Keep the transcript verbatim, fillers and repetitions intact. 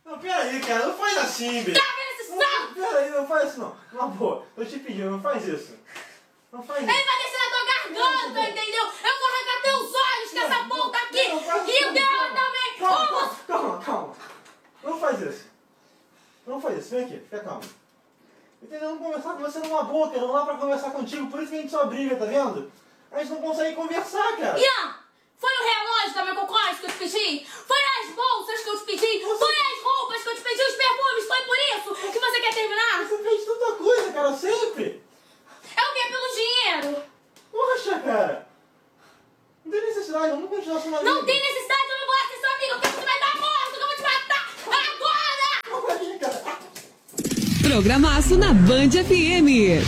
Não, peraí, cara, não faz assim, velho. Tá vendo esse saco? Peraí, não faz isso não. Na boa, tô te pedindo, não faz isso. Não faz isso. Ele vai descer na tua garganta, entendeu? Eu vou arrancar teus olhos com essa ponta aqui. Não, faz E isso o dela também. Calma, Ô, calma, calma, calma. Não faz isso. Não faz isso, vem aqui, fica calmo. Entendeu? Não conversar com você numa boa, cara. Não dá pra conversar contigo, por isso que a gente só briga, tá vendo? A gente não consegue conversar, cara. Ian, foi o relógio da minha concorrência que eu te pedi? Foi as bolsas que eu te pedi? Foi as roupas que eu te pedi? Os perfumes? Foi por isso que você quer terminar? Você fez tanta coisa, cara, sempre. É o quê? Pelo dinheiro? Poxa, cara. Não tem necessidade, vamos continuar sendo amigos. Não tem necessidade, eu não vou ser sua amiga, porque você vai dar morto, que eu vou te matar agora! Calma aí, cara. Programaço na Band F M.